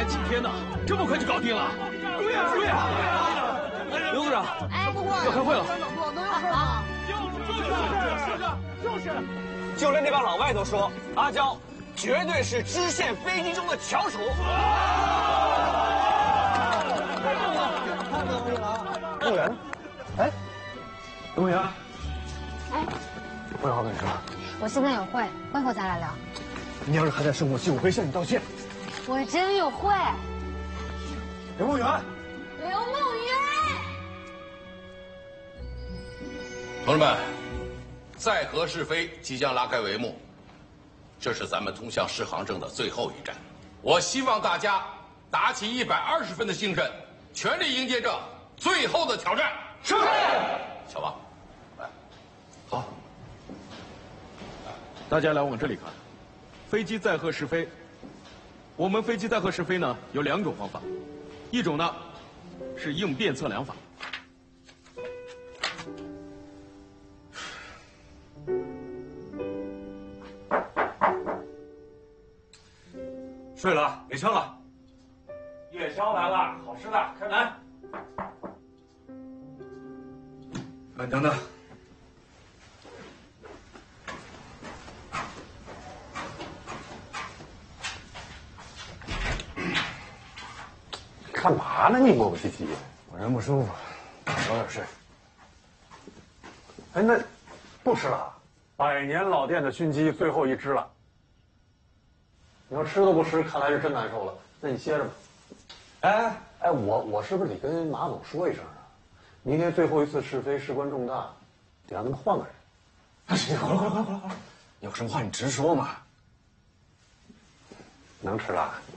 几天呢？这么快就搞定了？对呀，对呀。刘组长，要开会了。 好。 就连那帮老外都说，阿娇绝对是支线飞机中的翘楚。 动物园呢？哎，动物园。 哎， 我有话跟你说。 我现在有会后再来聊。 你要是还在生我气，我可以向你道歉。 我真有会。 刘梦圆。 刘梦圆。 同志们，在河是非即将拉开帷幕，这是咱们通向适航证的最后一站。我希望大家打起120分的精神，全力迎接这最后的挑战。是。小王，来。 好。大家来往这里看，飞机载荷是非。我们飞机载荷是非呢，有2种方法，一种呢是应变测量法。 睡了，别敲了。 夜宵来了，好吃的，开门。 等等。干嘛呢？你磨磨唧唧。我人不舒服，早点睡。哎，那不吃了？100年老店的熏鸡最后一只了。你要吃都不吃，看来是真难受了。那你歇着吧。哎，我是不是得跟马总说一声啊？明天最后一次试飞事关重大，得让他们换个人。行，快，有什么话你直说嘛。能吃了？